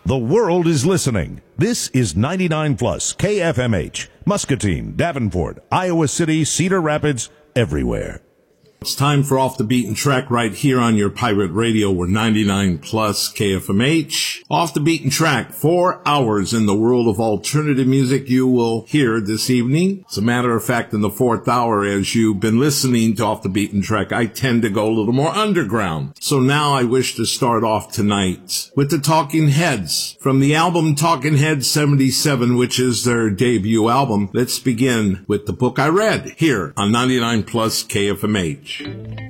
The world is listening. This is 99 Plus KFMH, Muscatine, Davenport, Iowa City, Cedar Rapids, everywhere. It's time for Off the Beaten Track right here on your pirate radio. We're 99 Plus KFMH. Off the Beaten Track, 4 hours in the world of alternative music you will hear this evening. As a matter of fact, in the 4th hour, as you've been listening to Off the Beaten Track, I tend to go a little more underground. So now I wish to start off tonight with the Talking Heads. From the album Talking Heads 77, which is their debut album, let's begin with The Book I Read here on 99 Plus KFMH.